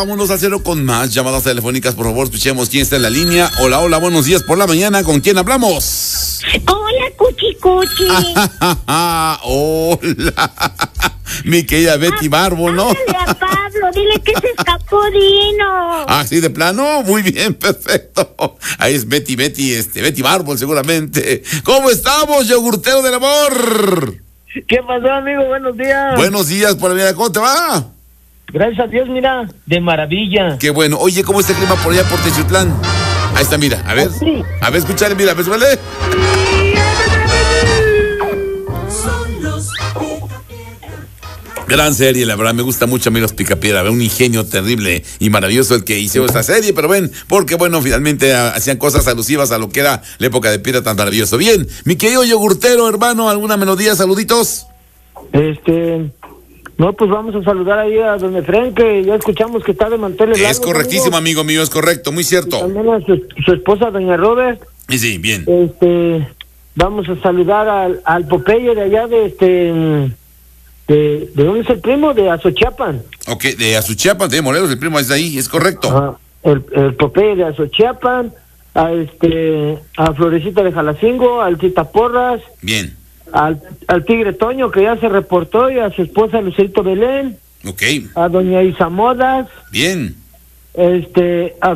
Vámonos a cero con más llamadas telefónicas, por favor, escuchemos quién está en la línea. Hola, hola, buenos días por la mañana, ¿con quién hablamos? Hola, Cuchicuchi. Hola, mi querida Betty Barbo, ¿no? Háblale a Pablo, dile que se escapó Dino. Ah, sí, de plano, muy bien, perfecto. Ahí es Betty Barbo, seguramente. ¿Cómo estamos, yogurtero del amor? ¿Qué pasó, amigo? Buenos días. Buenos días, por la vida, ¿cómo te va? Gracias a Dios, mira, de maravilla. Qué bueno. Oye, ¿cómo está el clima por allá por Techiutlán? Ahí está, mira, a ver. Sí. A ver, escúchale, mira, a ver, suele. Gran serie, la verdad, me gusta mucho a mí los Picapiedra, un ingenio terrible y maravilloso el que hizo esta serie, pero porque bueno, finalmente hacían cosas alusivas a lo que era la época de Piedra tan maravilloso. Bien, mi querido yogurtero, hermano, ¿alguna melodía, saluditos? No, pues vamos a saludar ahí a don Efraín, que ya escuchamos que está de manteles largos. Es correctísimo, amigo mío, es correcto, muy cierto. Y también a su esposa, doña Robert. Y sí, bien. Vamos a saludar al Popeye de allá ¿de dónde es el primo? De Azochiapan. Ok, de Azuchiapan, de Morelos, el primo es de ahí, es correcto. Ajá. El Popeye de Azochiapan, a Florecita de Jalacingo, al Tita Porras. Bien. Al Tigre Toño, que ya se reportó, y a su esposa Lucerito Belén. Ok. A doña Isa Modas. Bien. A